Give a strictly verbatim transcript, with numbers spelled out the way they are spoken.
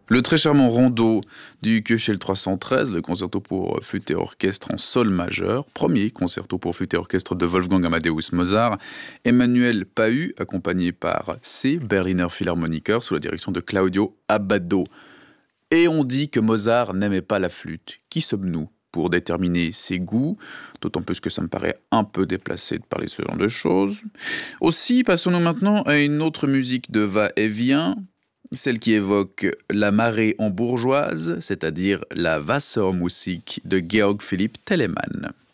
Le très charmant rondo du Köchel trois cent treize, le concerto pour flûte et orchestre en sol majeur, premier concerto pour flûte et orchestre de Wolfgang Amadeus Mozart, Emmanuel Pahu, accompagné par C. Berliner Philharmoniker sous la direction de Claudio Abbado. Et on dit que Mozart n'aimait pas la flûte. Qui sommes-nous pour déterminer ses goûts? D'autant plus que ça me paraît un peu déplacé de parler ce genre de choses. Aussi, passons-nous maintenant à une autre musique de va-et-vient, celle qui évoque la marée en bourgeoise, c'est-à-dire la Wassermusik de Georg Philipp Telemann.